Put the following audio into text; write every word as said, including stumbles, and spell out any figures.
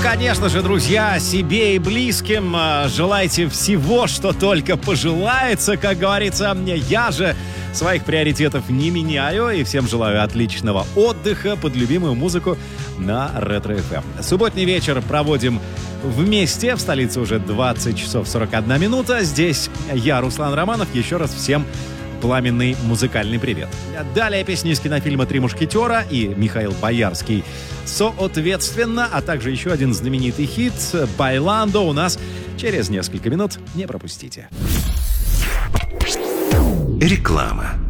конечно же, друзья, себе и близким желайте всего, что только пожелается, как говорится. Я же своих приоритетов не меняю и всем желаю отличного отдыха под любимую музыку на Ретро-эф эм. Субботний вечер проводим вместе. В столице уже двадцать часов сорок одна минута. Здесь я, Руслан Романов. Еще раз всем пламенный музыкальный привет. Далее песни из кинофильма «Три мушкетера» и Михаил Боярский соответственно, а также еще один знаменитый хит «Байландо» у нас через несколько минут. Не пропустите. Реклама.